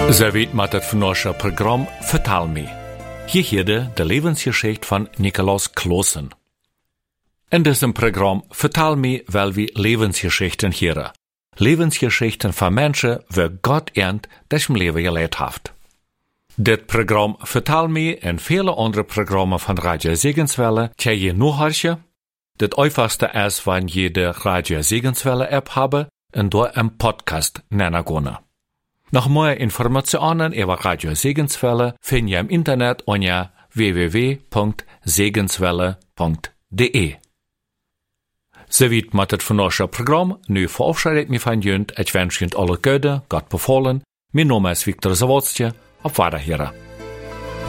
Ze weet met het vandaagse programma Vertel me. Hier hoorde de levensgeschichte van Nikolaus Kloosen. In diesem Programm Vertel me wel we levensgeschichten horen. Levensgeschichten van mensen waar God ernt das im Leben geleid heeft. Dit Programm Vertel me en vele andere programmen van Radio Segenswelle kan je nu horen. Het einfachste is wanneer je de Radio Segenswelle app hebben en door een podcast nennen kunnen. Nog meer informationen over Radio Segenswelle vind je im Internet onder www.segenswelle.de. Zoviet met het vandaagse programma. Nu verabschied ik me van jullie. Ik wens jullie alle goede, God bevallen. Mijn naam is Victor Zawodstje. Op Wiederhören.